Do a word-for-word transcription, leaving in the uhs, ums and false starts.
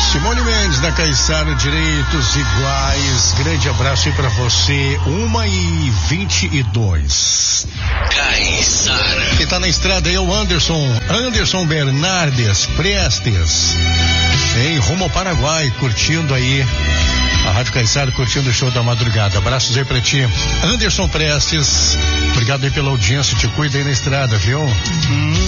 Simone Mendes da Caiçara, Direitos Iguais. Grande abraço aí pra você. Uma e vinte e dois. Caiçara. Quem tá na estrada aí é o Anderson. Anderson Bernardes Prestes. Em rumo ao Paraguai, curtindo aí a Rádio Caiçara, curtindo o show da madrugada. Abraços aí pra ti. Anderson Prestes. Obrigado aí pela audiência. Te cuida aí na estrada, viu? Hum.